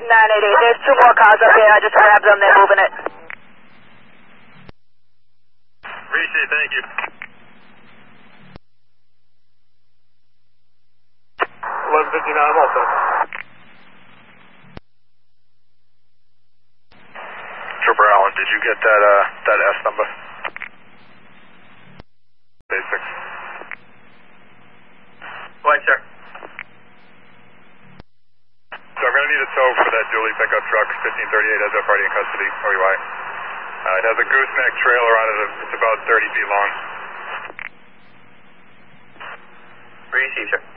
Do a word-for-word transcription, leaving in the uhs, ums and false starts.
nine eight eight, there's two more cars up here. I just grabbed them. They're moving it. Appreciate it. Thank you. eleven fifty-nine, also. Trooper Allen, did you get that uh, that S number? Basic. Right, sir. So I'm going to need a tow for that dually pickup truck, fifteen thirty-eight, has that party in custody, O U I. Uh, it has a gooseneck trailer on it, it's about thirty feet long. Receive, sir.